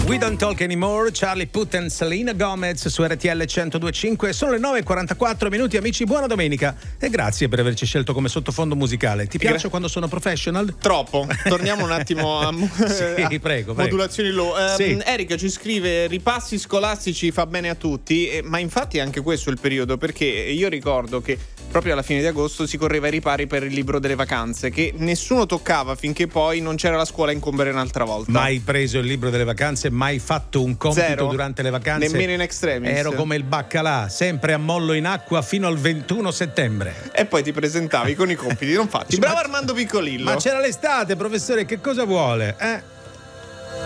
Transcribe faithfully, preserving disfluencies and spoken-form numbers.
We Don't Talk Anymore, Charlie Puth e Selena Gomez su R T L centodue e cinque. Sono le nove e quarantaquattro minuti, amici, buona domenica e grazie per averci scelto come sottofondo musicale. Ti piace Gra- quando sono professional? Troppo. Torniamo un attimo a, sì, prego, prego. modulazioni low. Um, sì. Erika ci scrive: ripassi scolastici fa bene a tutti, eh, ma infatti è anche questo il periodo, perché io ricordo che proprio alla fine di agosto si correva ai ripari per il libro delle vacanze, che nessuno toccava finché poi non c'era la scuola a incombere un'altra volta. Mai preso il libro delle vacanze, mai fatto un compito Zero. Durante le vacanze. Nemmeno in extremis. Ero come il baccalà, sempre a mollo in acqua fino al ventuno settembre. E poi ti presentavi con i compiti non fatti. Bravo Armando Piccolillo. Ma c'era l'estate, professore, che cosa vuole? Eh?